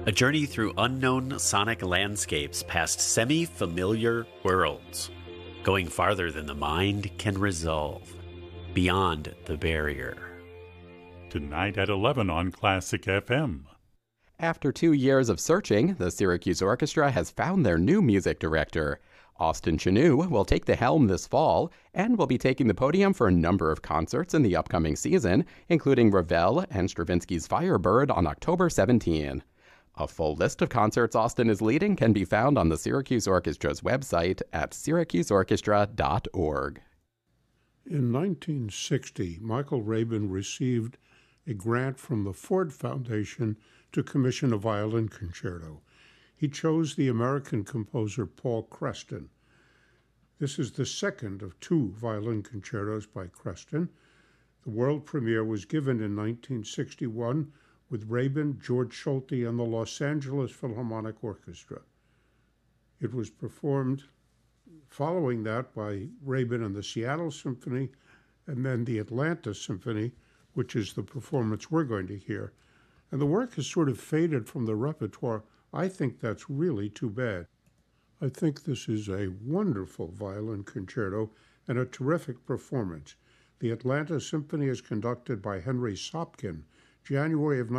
A journey through unknown sonic landscapes past semi-familiar worlds, going farther than the mind can resolve, beyond the barrier. Tonight at 11 on Classic FM. After 2 years of searching, the Syracuse Orchestra has found their new music director. Austin Chanou will take the helm this fall and will be taking the podium for a number of concerts in the upcoming season, including Ravel and Stravinsky's Firebird on October 17. A full list of concerts Austin is leading can be found on the Syracuse Orchestra's website at syracuseorchestra.org. In 1960, Michael Rabin received a grant from the Ford Foundation to commission a violin concerto. He chose the American composer Paul Creston. This is the second of 2 violin concertos by Creston. The world premiere was given in 1961 with Rabin, George Solti, and the Los Angeles Philharmonic Orchestra. It was performed following that by Rabin and the Seattle Symphony, and then the Atlanta Symphony, which is the performance we're going to hear. And the work has sort of faded from the repertoire. I think that's really too bad. I think this is a wonderful violin concerto and a terrific performance. The Atlanta Symphony is conducted by Henry Sopkin. January of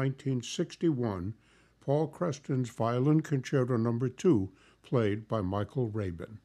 1961, Paul Creston's Violin Concerto No. 2, played by Michael Rabin.